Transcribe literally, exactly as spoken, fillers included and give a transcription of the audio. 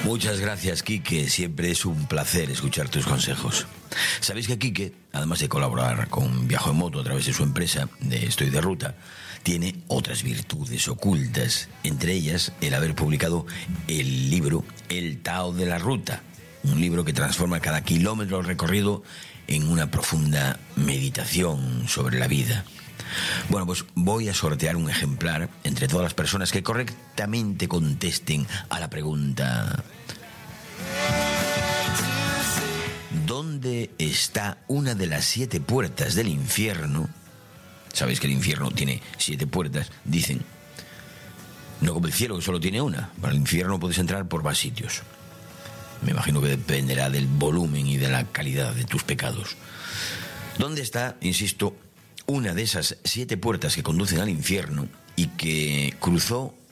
Muchas gracias, Quique. Siempre es un placer escuchar tus consejos. Sabéis que Quique, además de colaborar con Viajo en Moto a través de su empresa de Estoy de Ruta, tiene otras virtudes ocultas, entre ellas el haber publicado el libro El Tao de la Ruta, un libro que transforma cada kilómetro recorrido en una profunda meditación sobre la vida. Bueno, pues voy a sortear un ejemplar entre todas las personas que correctamente contesten a la pregunta: ¿dónde está una de las siete puertas del infierno? Sabéis que el infierno tiene siete puertas, dicen. No como el cielo, que solo tiene una. Para el infierno puedes entrar por más sitios. Me imagino que dependerá del volumen y de la calidad de tus pecados. ¿Dónde está, insisto, una de esas siete puertas que conducen al infierno y que cruzó